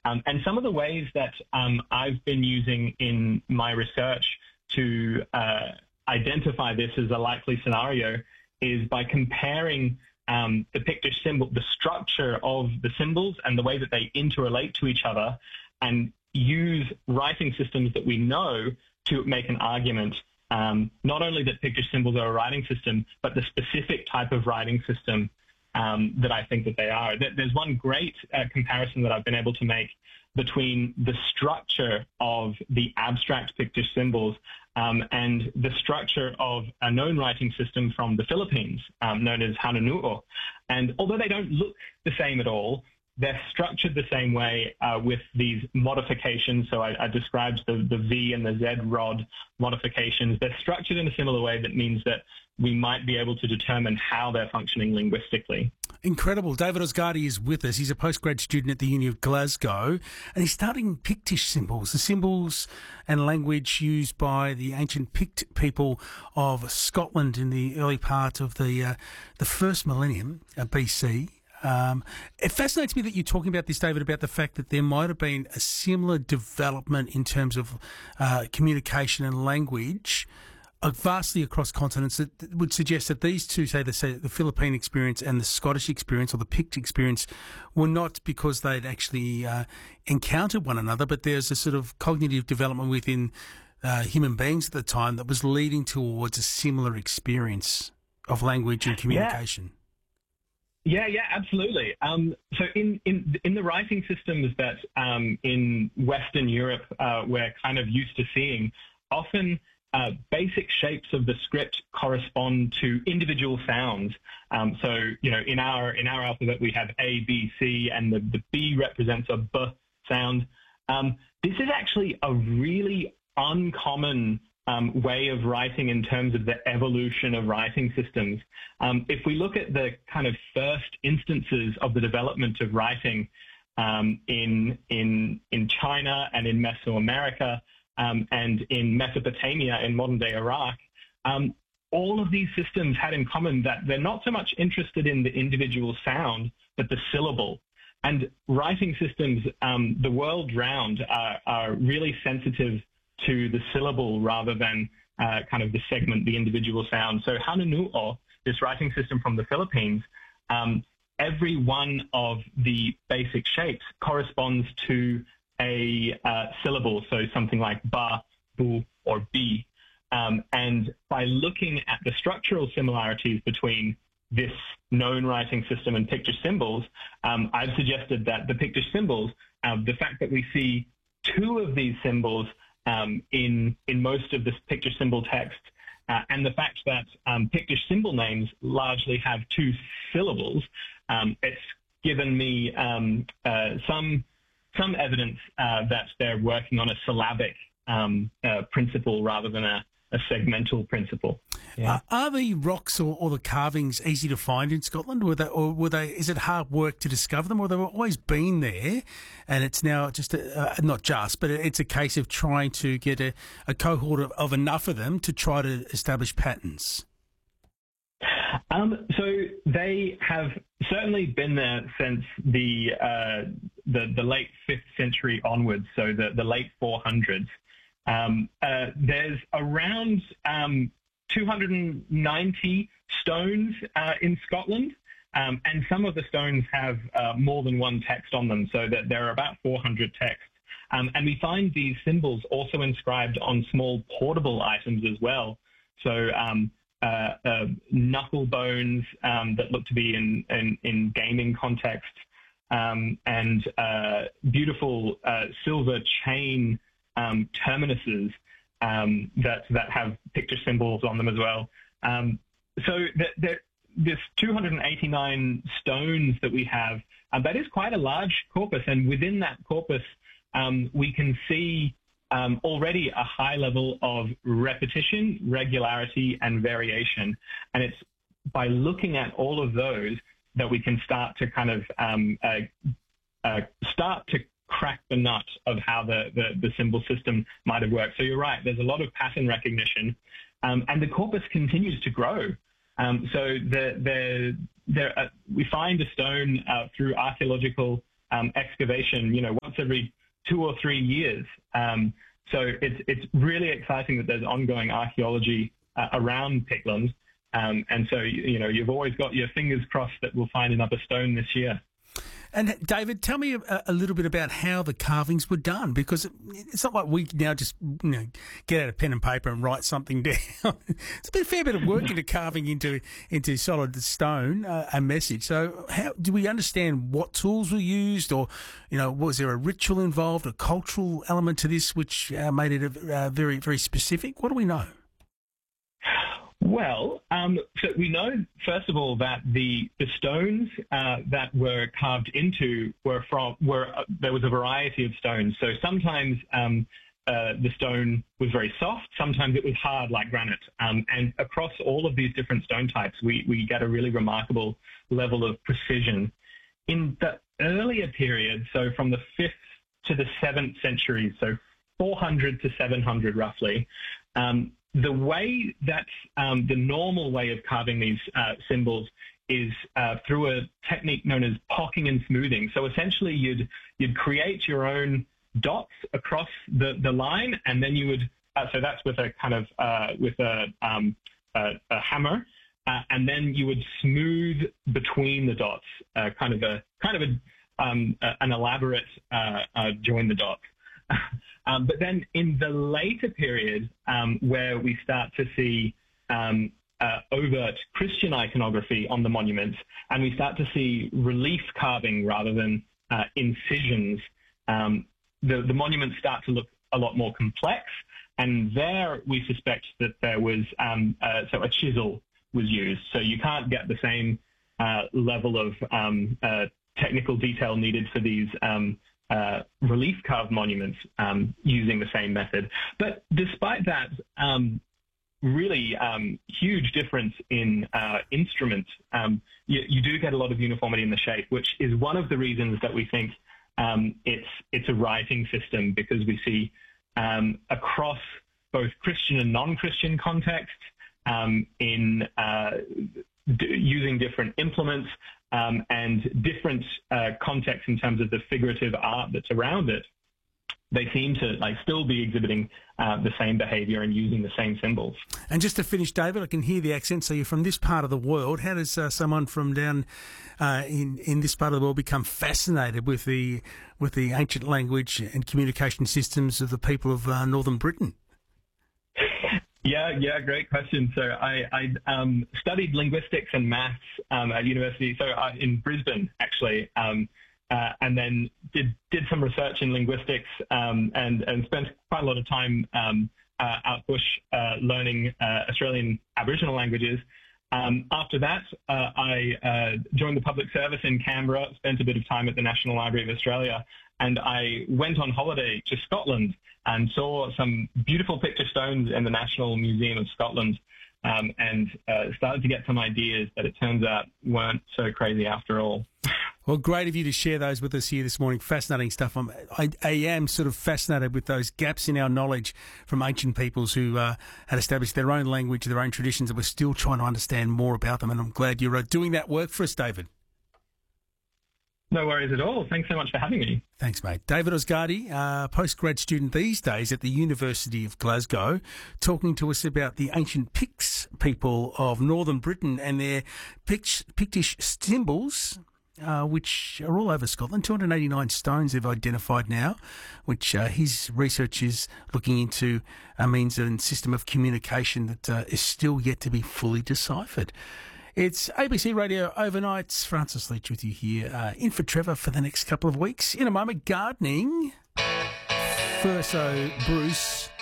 And some of the ways that I've been using in my research to identify this as a likely scenario is by comparing the Pictish symbol, the structure of the symbols and the way that they interrelate to each other, and use writing systems that we know to make an argument, not only that Pictish symbols are a writing system, but the specific type of writing system that I think that they are. There's one great comparison that I've been able to make between the structure of the abstract Pictish symbols and the structure of a known writing system from the Philippines, known as Hanunu'o. And although they don't look the same at all, they're structured the same way with these modifications. So I described the V and the Z rod modifications. They're structured in a similar way that means that we might be able to determine how they're functioning linguistically. Incredible. David Ozgadi is with us. He's a postgrad student at the Uni of Glasgow, and he's studying Pictish symbols, the symbols and language used by the ancient Pict people of Scotland in the early part of the first millennium BC. It fascinates me that you're talking about this, David, about the fact that there might have been a similar development in terms of communication and language vastly across continents that would suggest that these two, say the Philippine experience and the Scottish experience or the Pict experience, were not because they'd actually encountered one another, but there's a sort of cognitive development within human beings at the time that was leading towards a similar experience of language and communication. Yeah, absolutely. So in the writing systems that in Western Europe we're kind of used to seeing, often basic shapes of the script correspond to individual sounds. So, in our alphabet we have A, B, C, and the B represents a B sound. This is actually a really uncommon way of writing in terms of the evolution of writing systems. If we look at the kind of first instances of the development of writing in China and in Mesoamerica and in Mesopotamia in modern-day Iraq, all of these systems had in common that they're not so much interested in the individual sound, but the syllable. And writing systems the world round are really sensitive to the syllable rather than kind of the segment, the individual sound. So Hanunu'o, this writing system from the Philippines, every one of the basic shapes corresponds to a syllable, so something like ba, bu, or bi. And by looking at the structural similarities between this known writing system and Pictish symbols, I've suggested that the Pictish symbols, the fact that we see two of these symbols in most of this Pictish symbol text, and the fact that Pictish symbol names largely have two syllables, it's given me some evidence that they're working on a syllabic principle rather than a segmental principle. Yeah. Are the rocks or the carvings easy to find in Scotland? Is it hard work to discover them, or they've always been there, and it's now just but it's a case of trying to get a cohort of enough of them to try to establish patterns? So they have certainly been there since the late 5th century onwards, so the late 400s. There's around 290 stones in Scotland, and some of the stones have more than one text on them, so that there are about 400 texts. And we find these symbols also inscribed on small portable items as well. So knuckle bones that look to be in gaming context, and beautiful silver chain terminuses that have Pictish symbols on them as well. So this 289 stones that we have, that is quite a large corpus, and within that corpus we can see already a high level of repetition, regularity, and variation. And it's by looking at all of those that we can start to kind of start to crack the nut of how the symbol system might have worked. So you're right, there's a lot of pattern recognition, and the corpus continues to grow. So we find a stone through archaeological excavation, once every 2 or 3 years. So it's really exciting that there's ongoing archaeology around Pickland. And so, you've always got your fingers crossed that we'll find another stone this year. And David, tell me a little bit about how the carvings were done, because it's not like we now just get out a pen and paper and write something down. It's been a fair bit of work into carving into solid stone a message. So how do we understand what tools were used, or was there a ritual involved, a cultural element to this which made it very, very specific? What do we know? Well, so we know, first of all, that the stones that were carved into there was a variety of stones. So sometimes the stone was very soft, sometimes it was hard like granite. And across all of these different stone types, we get a really remarkable level of precision. In the earlier period, so from the 5th to the 7th century, so 400 to 700 roughly, the way that the normal way of carving these symbols is through a technique known as pocking and smoothing. So essentially, you'd create your own dots across the line, and then you would. So that's with a kind of with a hammer, and then you would smooth between the dots, an elaborate join the dots. But then in the later period, where we start to see overt Christian iconography on the monuments, and we start to see relief carving rather than incisions, the monuments start to look a lot more complex. And there we suspect that there was, so a chisel was used. So you can't get the same level of technical detail needed for these relief carved monuments using the same method. But despite that really huge difference in instruments, you do get a lot of uniformity in the shape, which is one of the reasons that we think it's a writing system, because we see across both Christian and non-Christian contexts in using different implements and different contexts in terms of the figurative art that's around it, they seem to still be exhibiting the same behaviour and using the same symbols. And just to finish, David, I can hear the accent. So you're from this part of the world. How does someone from down in this part of the world become fascinated with the ancient language and communication systems of the people of northern Britain? Yeah, great question. So I studied linguistics and maths at university, so in Brisbane, actually, and then did some research in linguistics and spent quite a lot of time out bush learning Australian Aboriginal languages. After that, I joined the public service in Canberra, spent a bit of time at the National Library of Australia, and I went on holiday to Scotland and saw some beautiful picture stones in the National Museum of Scotland, and started to get some ideas that it turns out weren't so crazy after all. Well, great of you to share those with us here this morning. Fascinating stuff. I am sort of fascinated with those gaps in our knowledge from ancient peoples who had established their own language, their own traditions, and we're still trying to understand more about them. And I'm glad you're doing that work for us, David. No worries at all. Thanks so much for having me. Thanks, mate. David Osgardi, postgrad student these days at the University of Glasgow, talking to us about the ancient Picts people of northern Britain and their Pictish symbols, which are all over Scotland. 289 stones they've identified now, which his research is looking into a means and system of communication that is still yet to be fully deciphered. It's ABC Radio Overnights. Francis Leach with you here, in for Trevor for the next couple of weeks. In a moment, gardening. First, Bruce